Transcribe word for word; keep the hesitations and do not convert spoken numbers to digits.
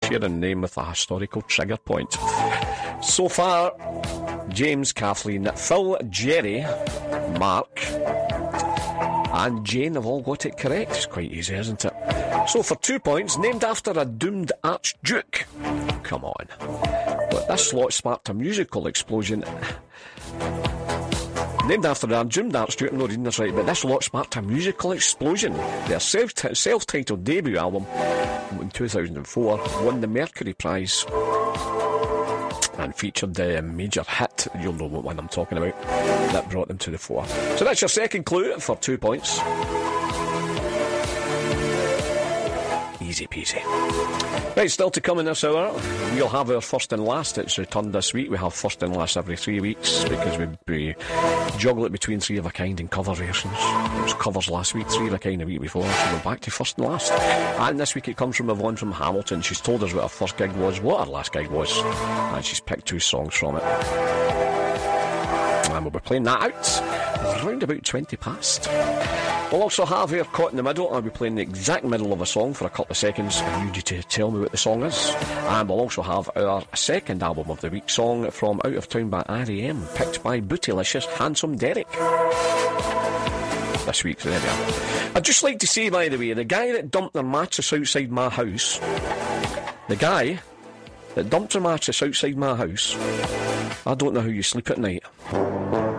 sharing the name with a historical trigger point. So far, James, Kathleen, Phil, Jerry, Mark and Jane have all got it correct. It's quite easy, isn't it? So for two points, named after a doomed archduke. Come on. But this slot sparked a musical explosion. Named after a doomed archduke, I'm not reading this right, but this lot sparked a musical explosion. Their self- self-titled debut album in two thousand four won the Mercury Prize and featured the major hit, you'll know what one I'm talking about, that brought them to the fore. So that's your second clue for two points. Easy peasy. Right, still to come in this hour, we'll have our first and last. It's returned this week. We have first and last every three weeks because we, we juggle it between three of a kind and cover versions. It was covers last week, three of a kind a week before, so we're back to first and last. And this week it comes from Yvonne from Hamilton. She's told us what her first gig was, what her last gig was, and she's picked two songs from it. And we'll be playing that out around about twenty past. We'll also have here Caught in the Middle. I'll be playing the exact middle of a song for a couple of seconds. I need you to tell me what the song is. And we'll also have our second album of the week song from Out of Town by R E M, picked by Bootylicious Handsome Derek. This week, so there we are. I'd just like to say, by the way, the guy that dumped their mattress outside my house, the guy that dumped their mattress outside my house, I don't know how you sleep at night.